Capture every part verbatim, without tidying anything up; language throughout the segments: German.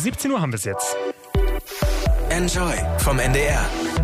siebzehn Uhr haben wir es jetzt. Enjoy vom N D R.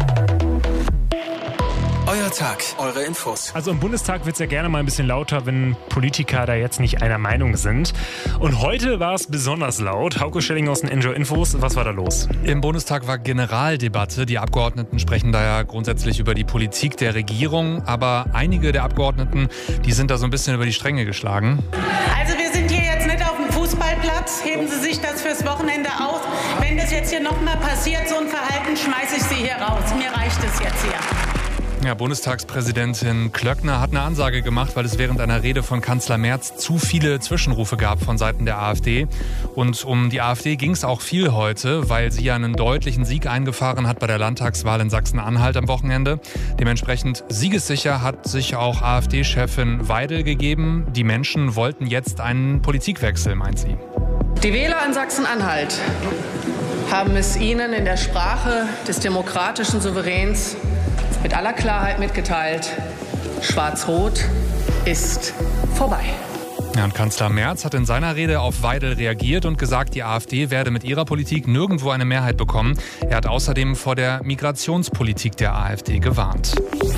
Euer Tag, eure Infos. Also im Bundestag wird es ja gerne mal ein bisschen lauter, wenn Politiker da jetzt nicht einer Meinung sind. Und heute war es besonders laut. Hauke Schelling aus den Enjoy Infos, was war da los? Im Bundestag war Generaldebatte. Die Abgeordneten sprechen da ja grundsätzlich über die Politik der Regierung. Aber einige der Abgeordneten, die sind da so ein bisschen über die Stränge geschlagen. Also wir sind hier jetzt nicht auf dem Fußballplatz. Heben Sie sich das fürs Wochenende auf. Wenn das jetzt hier nochmal passiert, so ein Verhalten, schmeiße ich Sie hier raus. Mir reicht es jetzt hier. Ja, Bundestagspräsidentin Klöckner hat eine Ansage gemacht, weil es während einer Rede von Kanzler Merz zu viele Zwischenrufe gab von Seiten der AfD. Und um die AfD ging es auch viel heute, weil sie ja einen deutlichen Sieg eingefahren hat bei der Landtagswahl in Sachsen-Anhalt am Wochenende. Dementsprechend siegessicher hat sich auch AfD-Chefin Weidel gegeben. Die Menschen wollten jetzt einen Politikwechsel, meint sie. Die Wähler in Sachsen-Anhalt haben es Ihnen in der Sprache des demokratischen Souveräns mit aller Klarheit mitgeteilt: Schwarz-Rot ist vorbei. Ja, und Kanzler Merz hat in seiner Rede auf Weidel reagiert und gesagt, die AfD werde mit ihrer Politik nirgendwo eine Mehrheit bekommen. Er hat außerdem vor der Migrationspolitik der AfD gewarnt.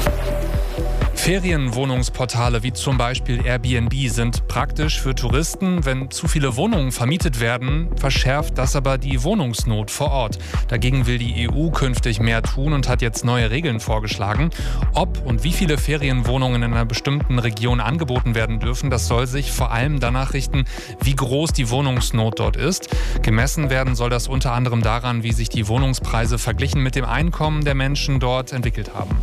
Ferienwohnungsportale wie zum Beispiel Airbnb sind praktisch für Touristen. Wenn zu viele Wohnungen vermietet werden, verschärft das aber die Wohnungsnot vor Ort. Dagegen will die E U künftig mehr tun und hat jetzt neue Regeln vorgeschlagen. Ob und wie viele Ferienwohnungen in einer bestimmten Region angeboten werden dürfen, das soll sich vor allem danach richten, wie groß die Wohnungsnot dort ist. Gemessen werden soll das unter anderem daran, wie sich die Wohnungspreise verglichen mit dem Einkommen der Menschen dort entwickelt haben.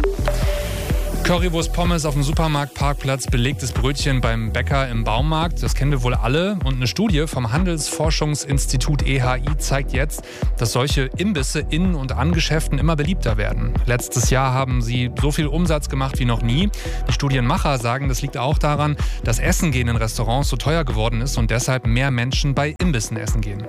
Currywurst Pommes auf dem Supermarktparkplatz, belegtes Brötchen beim Bäcker im Baumarkt. Das kennen wir wohl alle. Und eine Studie vom Handelsforschungsinstitut E H I zeigt jetzt, dass solche Imbisse in und an Geschäften immer beliebter werden. Letztes Jahr haben sie so viel Umsatz gemacht wie noch nie. Die Studienmacher sagen, das liegt auch daran, dass Essen gehen in Restaurants so teuer geworden ist und deshalb mehr Menschen bei Imbissen essen gehen.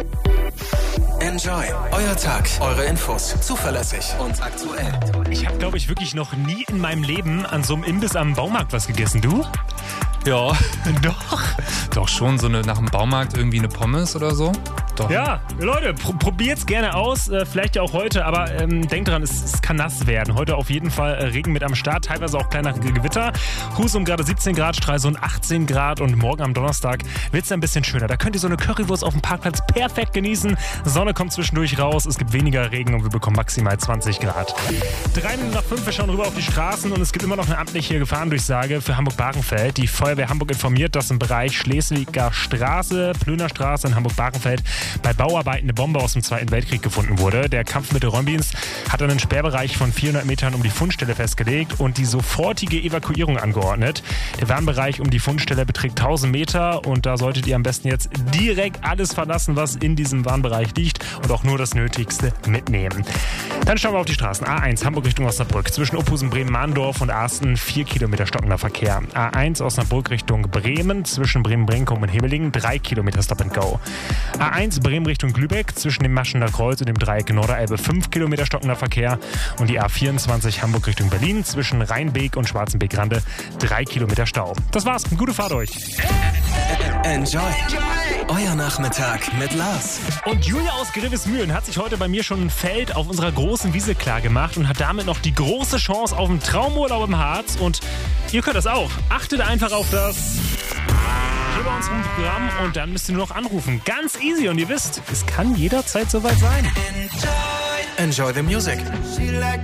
Enjoy, euer Tag, eure Infos, zuverlässig und aktuell. Ich habe, glaube ich, wirklich noch nie in meinem Leben an so einem Imbiss am Baumarkt was gegessen. Du? Ja, Doch. doch schon so eine, nach dem Baumarkt irgendwie eine Pommes oder so. Doch. Ja, Leute, pr- probiert's gerne aus, äh, vielleicht ja auch heute, aber ähm, denkt dran, es, es kann nass werden. Heute auf jeden Fall äh, Regen mit am Start, teilweise auch kleiner Gewitter. Husum gerade siebzehn Grad, Stralsund achtzehn Grad und morgen am Donnerstag wird's ein bisschen schöner. Da könnt ihr so eine Currywurst auf dem Parkplatz perfekt genießen. Sonne kommt zwischendurch raus, es gibt weniger Regen und wir bekommen maximal zwanzig Grad. Drei Minuten nach fünf, wir schauen rüber auf die Straßen und es gibt immer noch eine amtliche Gefahrendurchsage für Hamburg-Barenfeld. Die Feuerwehr Hamburg informiert, dass im Bereich Schleswiger Straße, Plöner Straße in Hamburg-Barenfeld bei Bauarbeiten eine Bombe aus dem Zweiten Weltkrieg gefunden wurde. Der Kampfmittelräumdienst hat einen Sperrbereich von vierhundert Metern um die Fundstelle festgelegt und die sofortige Evakuierung angeordnet. Der Warnbereich um die Fundstelle beträgt tausend Meter und da solltet ihr am besten jetzt direkt alles verlassen, was in diesem Warnbereich liegt und auch nur das Nötigste mitnehmen. Dann schauen wir auf die Straßen. A eins Hamburg Richtung Osnabrück. Zwischen Opusen, Bremen-Mahndorf und Arsten vier Kilometer stockender Verkehr. A eins Osnabrück Richtung Bremen. Zwischen Bremen-Brinkum und Hemelingen drei Kilometer Stop and Go. A eins Bremen Richtung Lübeck. Zwischen dem Maschener Kreuz und dem Dreieck Norderelbe fünf Kilometer stockender Verkehr. Und die A vierundzwanzig Hamburg Richtung Berlin. Zwischen Rheinbeek und Schwarzenbeek-Rande drei Kilometer Stau. Das war's. Gute Fahrt euch. Enjoy, euer Nachmittag mit Lars. Und Julia aus Grevesmühlen hat sich heute bei mir schon ein Feld auf unserer großen Wiese klar gemacht und hat damit noch die große Chance auf einen Traumurlaub im Harz. Und ihr könnt das auch. Achtet einfach auf das hier bei unserem Programm und dann müsst ihr nur noch anrufen. Ganz easy und ihr wisst, es kann jederzeit soweit sein. Enjoy the music.